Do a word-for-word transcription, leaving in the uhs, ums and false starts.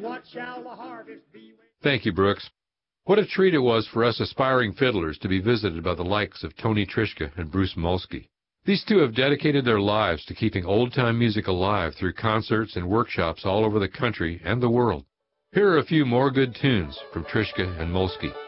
what shall the harvest be? Thank you, Brooks. What a treat it was for us aspiring fiddlers to be visited by the likes of Tony Trischka and Bruce Molsky. These two have dedicated their lives to keeping old-time music alive through concerts and workshops all over the country and the world. Here are a few more good tunes from Trischka and Molsky.